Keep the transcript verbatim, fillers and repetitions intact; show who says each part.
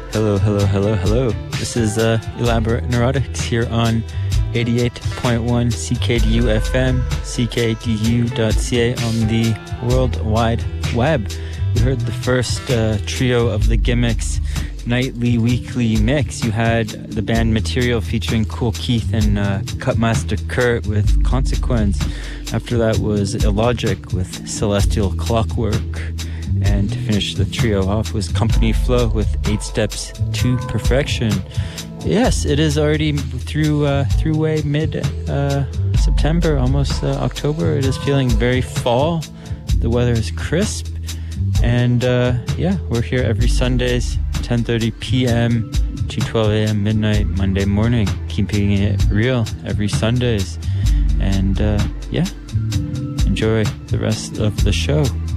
Speaker 1: Hello, hello, hello, hello. This is uh, Elaborate Neurotics here on eighty-eight point one C K D U F M, C K D U dot C A on the World Wide Web. You heard the first uh, trio of the Gimmicks nightly, weekly mix. You had the band Material featuring Kool Keith and uh, Cutmaster Kurt with Consequence. After that was Illogic with Celestial Clockwork. And to finish the trio off was Company Flow with Eight Steps to Perfection. Yes, it is already through uh, through way mid uh, September, almost uh, October. It is feeling very fall. The weather is crisp, and uh, yeah, we're here every Sundays, ten thirty p.m. to twelve a.m. midnight Monday morning, keeping it real every Sundays. And uh, yeah, enjoy the rest of the show.